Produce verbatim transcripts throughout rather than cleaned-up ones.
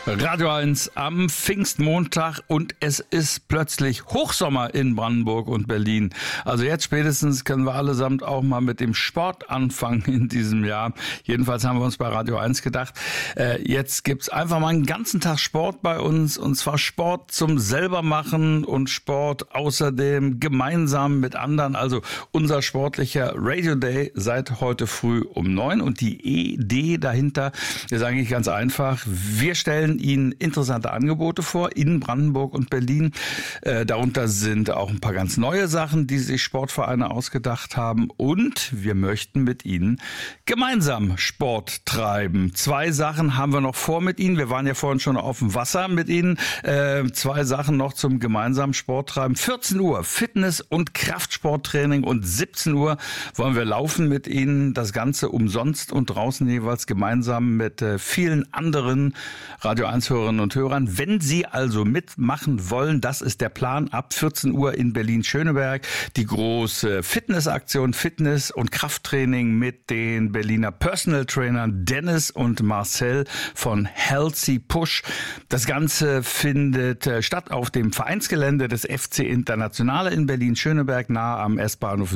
Radio eins am Pfingstmontag und es ist plötzlich Hochsommer in Brandenburg und Berlin. Also jetzt spätestens können wir allesamt auch mal mit dem Sport anfangen in diesem Jahr. Jedenfalls haben wir uns bei Radio eins gedacht, äh, jetzt gibt's einfach mal einen ganzen Tag Sport bei uns, und zwar Sport zum selbermachen und Sport außerdem gemeinsam mit anderen. Also unser sportlicher Radio Day seit heute früh um neun, und die Idee dahinter ist eigentlich ganz einfach. Wir stellen Ihnen interessante Angebote vor in Brandenburg und Berlin. Äh, darunter sind auch ein paar ganz neue Sachen, die sich Sportvereine ausgedacht haben, und wir möchten mit Ihnen gemeinsam Sport treiben. Zwei Sachen haben wir noch vor mit Ihnen. Wir waren ja vorhin schon auf dem Wasser mit Ihnen. Äh, zwei Sachen noch zum gemeinsamen Sport treiben. vierzehn Uhr Fitness- und Kraftsporttraining und siebzehn Uhr wollen wir laufen mit Ihnen. Das Ganze umsonst und draußen jeweils gemeinsam mit äh, vielen anderen Radio eins Hörerinnen und Hörern. Wenn Sie also mitmachen wollen, das ist der Plan, ab vierzehn Uhr in Berlin-Schöneberg die große Fitnessaktion, Fitness- und Krafttraining mit den Berliner Personal Trainern Dennis und Marcel von Healthy Push. Das Ganze findet statt auf dem Vereinsgelände des F C Internationale in Berlin-Schöneberg, nahe am S-Bahnhof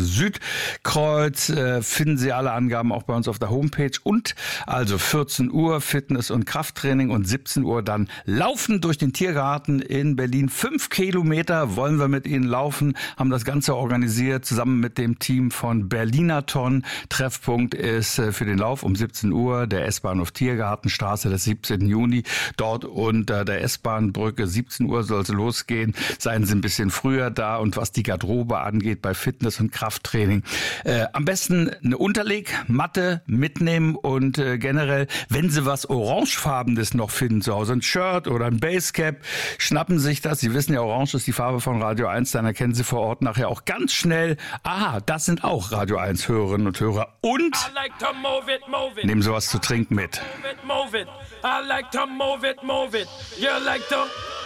Südkreuz. Äh, finden Sie alle Angaben auch bei uns auf der Homepage. Und also vierzehn Uhr Fitness- und Krafttraining und siebzehn Uhr dann laufen durch den Tiergarten in Berlin. Fünf Kilometer wollen wir mit Ihnen laufen, haben das Ganze organisiert zusammen mit dem Team von Berlinathon. Treffpunkt ist für den Lauf um siebzehn Uhr der S-Bahnhof Tiergartenstraße des siebzehnten Juni. Dort unter der S-Bahn-Brücke siebzehn Uhr soll es losgehen. Seien Sie ein bisschen früher da, und was die Garderobe angeht bei Fitness- und Krafttraining, äh, am besten eine Unterlegmatte mitnehmen, und äh, generell, wenn Sie was Orangefarbenes noch finden zu Hause, ein Shirt oder ein Basecap, schnappen sich das. Sie wissen ja, Orange ist die Farbe von Radio eins, dann erkennen Sie vor Ort nachher auch ganz schnell, aha, das sind auch Radio eins Hörerinnen und Hörer, und nehmen Sie was zu trinken mit. I like to move it, move it. You like to